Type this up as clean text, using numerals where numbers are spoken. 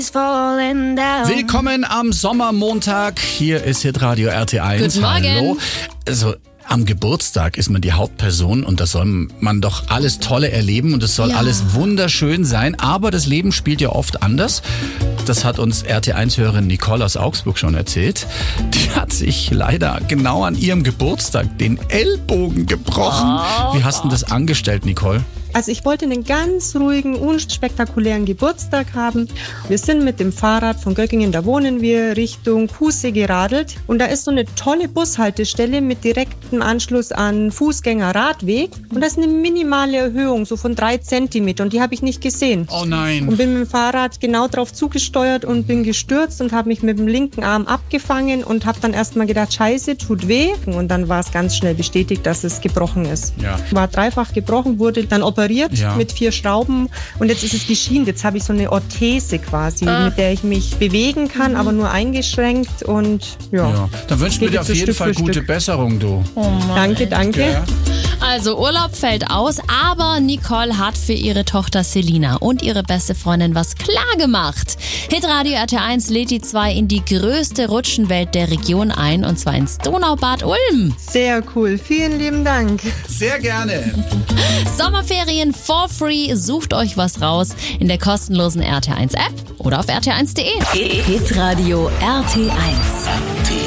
Willkommen am Sommermontag. Hier ist Hitradio RT1. Guten Morgen. Hallo. Also am Geburtstag ist man die Hauptperson und da soll man doch alles Tolle erleben und es soll alles wunderschön sein. Aber das Leben spielt ja oft anders. Das hat uns RT1-Hörerin Nicole aus Augsburg schon erzählt. Die hat sich leider genau an ihrem Geburtstag den Ellbogen gebrochen. Wie hast du das angestellt, Nicole? Also ich wollte einen ganz ruhigen, unspektakulären Geburtstag haben. Wir sind mit dem Fahrrad von Göggingen, da wohnen wir, Richtung Kuhsee geradelt. Und da ist so eine tolle Bushaltestelle mit direktem Anschluss an Fußgängerradweg. Und da ist eine minimale Erhöhung, so von 3 Zentimeter. Und die habe ich nicht gesehen. Oh nein. Und bin mit dem Fahrrad genau drauf zugesteuert und bin gestürzt und habe mich mit dem linken Arm abgefangen und habe dann erstmal gedacht, scheiße, tut weh. Und dann war es ganz schnell bestätigt, dass es gebrochen ist. Ja. War dreifach gebrochen, wurde dann operiert mit 4 Schrauben und jetzt ist es geschient. Jetzt habe ich so eine Orthese quasi, mit der ich mich bewegen kann, aber nur eingeschränkt und Dann wünschen wir dir auf jeden Fall gute Besserung, du. Oh Mann, danke. Ja. Also Urlaub fällt aus, aber Nicole hat für ihre Tochter Selina und ihre beste Freundin was klar gemacht. Hitradio RT1 lädt die 2 in die größte Rutschenwelt der Region ein, und zwar ins Donaubad Ulm. Sehr cool, vielen lieben Dank. Sehr gerne. Sommerferien for free, sucht euch was raus in der kostenlosen RT1 App oder auf rt1.de. Hitradio RT1.